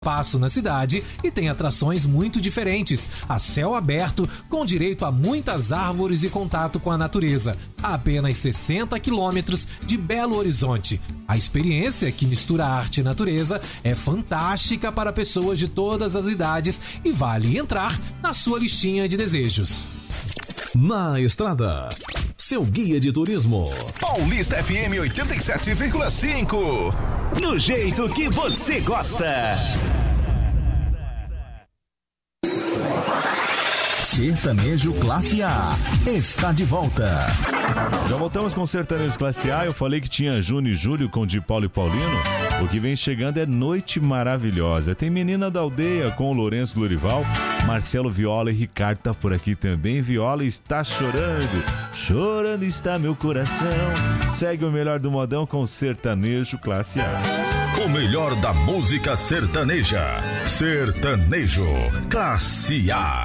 Passo na cidade e tem atrações muito diferentes, a céu aberto, com direito a muitas árvores e contato com a natureza, a apenas 60 quilômetros de Belo Horizonte. A experiência, que mistura arte e natureza, é fantástica para pessoas de todas as idades e vale entrar na sua listinha de desejos. Na Estrada, seu guia de turismo. Paulista FM 87,5. Do jeito que você gosta. Sertanejo Classe A está de volta. Já voltamos com Sertanejo Classe A. Eu falei que tinha Júnior e Júlio com Di Paulo e Paulino. O que vem chegando é Noite Maravilhosa. Tem Menina da Aldeia com o Lourenço Lorival, Marcelo Viola e Ricardo tá por aqui também. Viola está chorando, chorando está meu coração. Segue o melhor do modão com Sertanejo Classe A. O melhor da música sertaneja. Sertanejo Classe A.